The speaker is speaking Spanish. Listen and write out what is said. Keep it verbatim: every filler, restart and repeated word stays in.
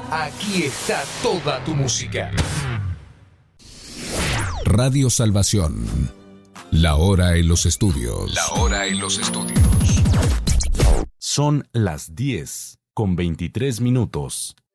Aquí está toda tu música. Radio Salvación. La hora en los estudios. La hora en los estudios. Son las diez con veintitrés minutos.